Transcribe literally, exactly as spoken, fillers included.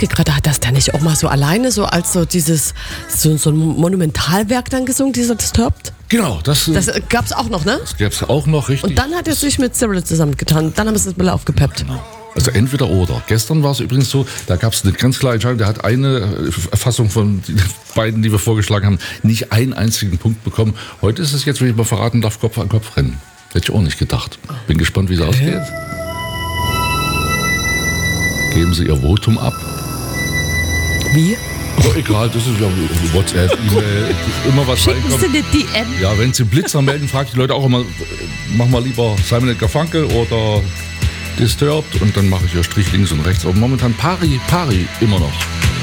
überlegte gerade, hat das der nicht auch mal so alleine, so als so dieses, so, so ein Monumentalwerk dann gesungen, dieser Disturbed? Genau, das, Das äh, gab's auch noch, ne? das gäbe es auch noch, richtig. Und dann hat er sich mit Cyril zusammengetan. Dann haben sie das Bild aufgepeppt. Genau. Also entweder oder. Gestern war es übrigens so, da gab es eine ganz klare Entscheidung, der hat eine äh, Fassung von den beiden, die wir vorgeschlagen haben, nicht einen einzigen Punkt bekommen. Heute ist es jetzt, wenn ich mal verraten darf, Kopf an Kopf rennen. Hätte ich auch nicht gedacht. Bin gespannt, wie es ausgeht. Geben Sie Ihr Votum ab. Wie? Oh, egal, das ist ja WhatsApp, E-Mail, immer was Schicken reinkommt. Sie eine D M. Ja, wenn Sie Blitzer melden, frage ich die Leute auch immer, mach mal lieber Simon and Garfunkel oder Disturbed und dann mache ich ja Strich links und rechts. Aber momentan pari, pari immer noch.